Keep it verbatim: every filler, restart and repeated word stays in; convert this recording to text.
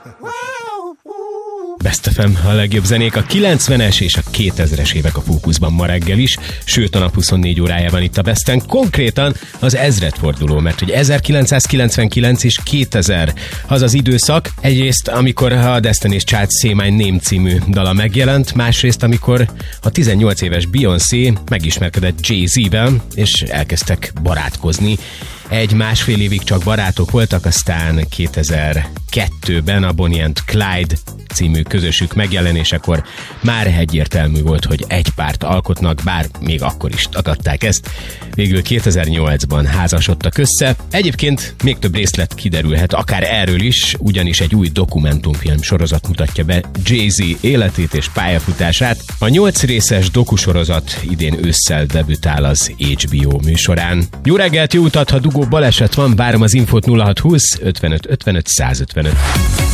Best ef em, a legjobb zenék, a kilencvenes és a kétezres évek a fókuszban ma reggel is, sőt a nap huszonnégy órájában itt a Besten, konkrétan az ezredforduló, mert hogy ezerkilencszázkilencvenkilenc és kétezer az az időszak, egyrészt amikor a Destiny's Child Say My Name című dala megjelent, másrészt amikor a tizennyolc éves Beyoncé megismerkedett Jay-Z-vel, és elkezdtek barátkozni. Egy másfél évig csak barátok voltak, aztán kétezer-kettőben a Bonnie and Clyde című közösük megjelenésekor már egyértelmű volt, hogy egy párt alkotnak, bár még akkor is tagadták ezt. Végül kétezer-nyolcban házasodtak össze. Egyébként még több részlet kiderülhet, akár erről is, ugyanis egy új dokumentumfilm sorozat mutatja be Jay-Z életét és pályafutását. A nyolc részes dokusorozat idén ősszel debütál az há bé o műsorán. Jó reggelt, jó utat, ha dugó baleset van, várom az infót nulla hat húsz ötvenöt ötvenöt százötvenöt.